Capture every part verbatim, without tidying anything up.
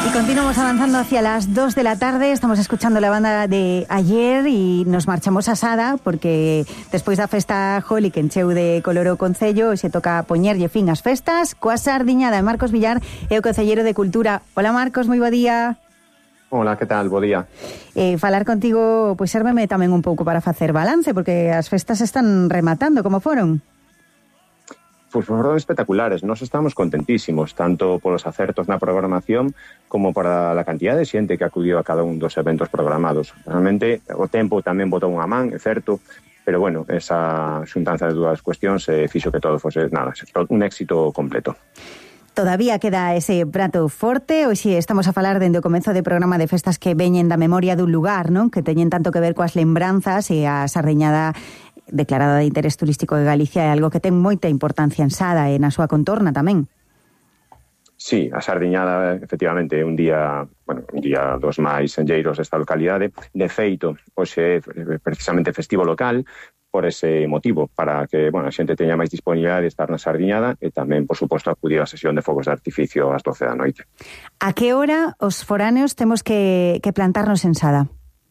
Y continuamos avanzando hacia las dos de la tarde. Estamos escuchando la banda de ayer y nos marchamos a Sada porque despois da festa Holi que encheu de color o Concello se toca poñerlle fin ás festas coa sardiñada de Marcos Villar e o Concelleiro de Cultura. Hola Marcos, moi bo día. Hola, que tal? Bo día. Eh, falar contigo, pois sérveme tamén un pouco para facer balance porque as festas están rematando. Como foron? Pois foron espectaculares, nós estamos contentísimos, tanto polos acertos na programación como para a cantidad de xente que acudiu a cada un dos eventos programados. Realmente, o tempo tamén botou unha man, é certo, pero bueno, esa xuntanza de dúas cuestións eh, fixo que todo fose, nada, un éxito completo. Todavía queda ese prato forte, hoxe estamos a falar dende o comezo de programa de festas que veñen da memoria dun lugar, non? Que teñen tanto que ver coas lembranzas e a sardiñada declarada de interés turístico de Galicia é algo que ten moita importancia en Sada e na súa contorna tamén. Sí, a sardiñada, efectivamente, é un día, bueno, un día dos máis enlleiros desta localidade. De feito, hoxe é precisamente festivo local, por ese motivo, para que, bueno, a xente teña máis disponibilidade de estar na sardiñada e tamén, por suposto, acudir á sesión de fogos de artificio ás doce da noite. A que hora os foráneos temos que, que plantarnos en Sada?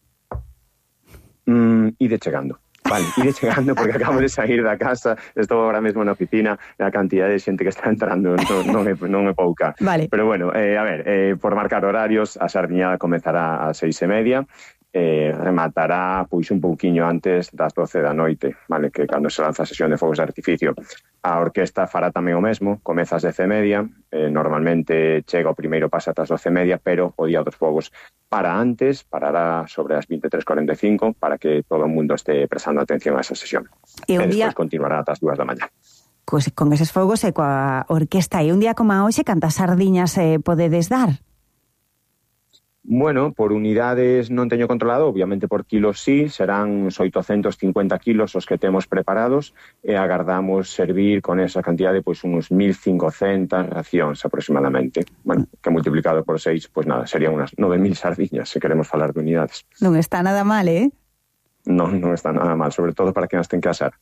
Mm, ide chegando. Vale, ide chegando porque acabo de sair da casa, estou agora mesmo na oficina e a cantidad de xente que está entrando non, non, é, non é pouca. Vale. Pero bueno, eh, a ver, eh, por marcar horarios, a sardiñada comezará ás seis e media, eh, rematará pois un pouquiño antes das doce da noite, vale, que cando se lanza a sesión de fogos de artificio. A orquesta fará tamén o mesmo, comeza ás dez e media, eh, normalmente chega o primeiro paso ata as doce e media, pero o día dos fogos para antes, parará sobre as vinte e tres cuarenta e cinco para que todo o mundo este prestando atención a esa sesión. E un e día... despois continuará ata as dúas da mañá. Pues con eses fogos e coa orquesta. E un día como a hoxe, cantas sardiñas eh, podedes dar? Bueno, por unidades non teño controlado, obviamente por kilos sí, serán uns oitocentos cincuenta kilos os que temos preparados e agardamos servir con esa cantidade pois uns mil cincocentas racións aproximadamente. Bueno, que multiplicado por seis, pois nada, serían unas nove mil sardiñas se queremos falar de unidades. Non está nada mal, eh? Non, non está nada mal, sobre todo para quen as ten que asar.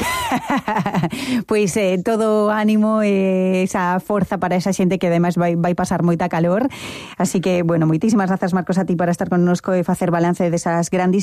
Pois eh, todo ánimo e eh, esa forza para esa xente que ademais vai, vai pasar moita calor. Así que, bueno, moitísimas grazas, Marcos, a ti para estar connosco e facer balance desas grandes